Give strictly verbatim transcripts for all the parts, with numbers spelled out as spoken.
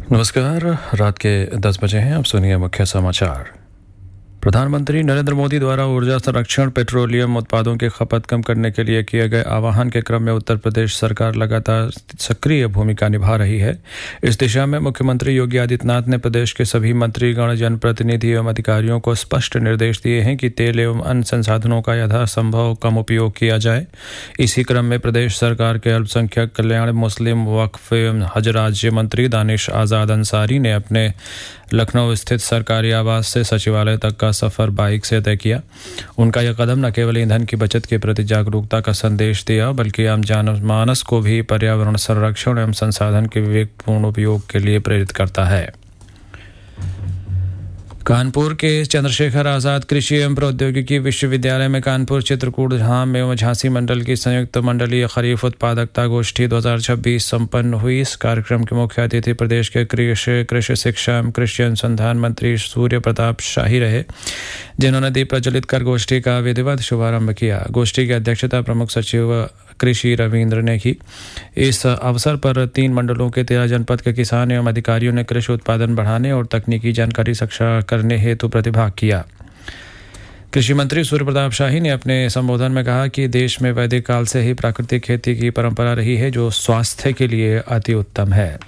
नमस्कार। रात के दस बजे हैं। अब सुनिए मुख्य समाचार। प्रधानमंत्री नरेंद्र मोदी द्वारा ऊर्जा संरक्षण, पेट्रोलियम उत्पादों की खपत कम करने के लिए किए गए आह्वान के क्रम में उत्तर प्रदेश सरकार लगातार सक्रिय भूमिका निभा रही है। इस दिशा में मुख्यमंत्री योगी आदित्यनाथ ने प्रदेश के सभी मंत्रीगण, जनप्रतिनिधि एवं अधिकारियों को स्पष्ट निर्देश दिए हैं कि तेल एवं अन्य संसाधनों का यथासंभव कम उपयोग किया जाए। इसी क्रम में प्रदेश सरकार के अल्पसंख्यक कल्याण, मुस्लिम, वक्फ एवं हज राज्य मंत्री दानिश आज़ाद अंसारी ने अपने लखनऊ स्थित सरकारी आवास से सचिवालय तक का सफर बाइक से तय किया। उनका यह कदम न केवल ईंधन की बचत के प्रति जागरूकता का संदेश दिया, बल्कि आम जनमानस को भी पर्यावरण संरक्षण एवं संसाधन के विवेकपूर्ण उपयोग के लिए प्रेरित करता है। कानपुर के चंद्रशेखर आज़ाद कृषि एवं प्रौद्योगिकी विश्वविद्यालय में कानपुर, चित्रकूट, धाम एवं झांसी मंडल की संयुक्त मंडलीय खरीफ उत्पादकता गोष्ठी दो हज़ार छब्बीस संपन्न हुई। इस कार्यक्रम के मुख्य अतिथि प्रदेश के कृषि कृषि शिक्षा एवं कृषि अनुसंधान मंत्री सूर्य प्रताप शाही रहे, जिन्होंने दीप प्रज्वलित कर गोष्ठी का विधिवत शुभारंभ किया। गोष्ठी की अध्यक्षता प्रमुख सचिव कृषि रविंद्र ने की। इस अवसर पर तीन मंडलों के तेरह जनपद के किसान एवं अधिकारियों ने कृषि उत्पादन बढ़ाने और तकनीकी जानकारी साझा करने हेतु प्रतिभाग किया। कृषि मंत्री सूर्य प्रताप शाही ने अपने संबोधन में कहा कि देश में वैदिक काल से ही प्राकृतिक खेती की परंपरा रही है, जो स्वास्थ्य के लिए अति उत्तम है।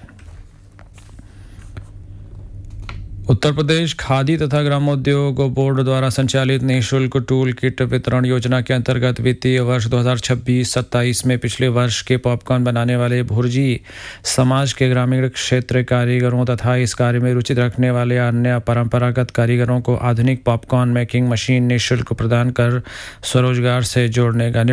उत्तर प्रदेश खादी तथा ग्रामोद्योग बोर्ड द्वारा संचालित निःशुल्क टूल किट वितरण योजना के अंतर्गत वित्तीय वर्ष दो हज़ार छब्बीस सत्ताईस में पिछले वर्ष के पॉपकॉर्न बनाने वाले भुर्जी समाज के ग्रामीण क्षेत्र कारीगरों तथा इस कार्य में रुचि रखने वाले अन्य परंपरागत कारीगरों को आधुनिक पॉपकॉर्न मेकिंग मशीन निःशुल्क प्रदान कर स्वरोजगार से जोड़ने का